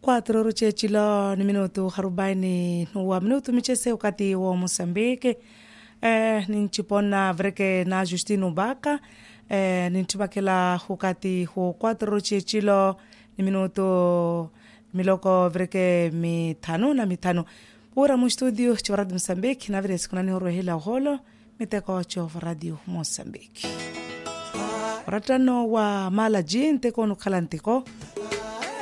4 ruchechilo ni minuto 40 wa minuto michese wakati wa Mozambique. Ninchipona vreke na Justino Baka. Ninchibakela wakati wa 4 ruchechilo ni minuto miloko vreke mitano. Ura mu studio cha Radio Mozambique na vile sikuna ni horo hila holo miteko cha Radio Mozambique. Ratano wa mala jinte kono kalantiko